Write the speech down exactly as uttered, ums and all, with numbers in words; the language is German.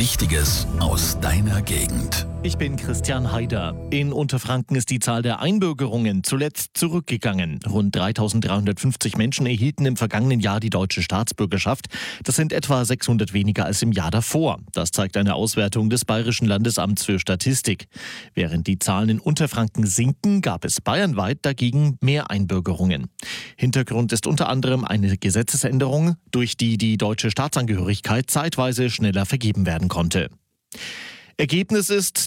Wichtiges aus deiner Gegend. Ich bin Christian Haider. In Unterfranken ist die Zahl der Einbürgerungen zuletzt zurückgegangen. Rund dreitausenddreihundertfünfzig Menschen erhielten im vergangenen Jahr die deutsche Staatsbürgerschaft. Das sind etwa sechshundert weniger als im Jahr davor. Das zeigt eine Auswertung des Bayerischen Landesamts für Statistik. Während die Zahlen in Unterfranken sinken, gab es bayernweit dagegen mehr Einbürgerungen. Hintergrund ist unter anderem eine Gesetzesänderung, durch die die deutsche Staatsangehörigkeit zeitweise schneller vergeben werden konnte. Ergebnis ist,